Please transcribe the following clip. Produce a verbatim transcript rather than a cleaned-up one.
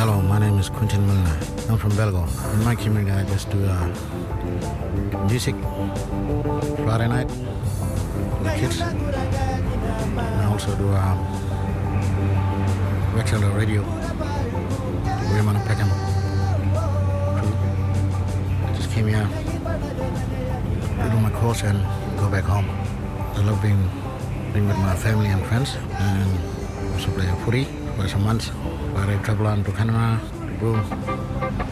Hello, my name is Quentin Milner. I'm from Belgo. In my community, I just do uh, music Friday night with the kids. I also do uh, virtual radio, Raymond Peckham crew. I just came here to do my course and go back home. I love being, being with my family and friends, and also play footy for some months, where I travel on to Canada, to Broome,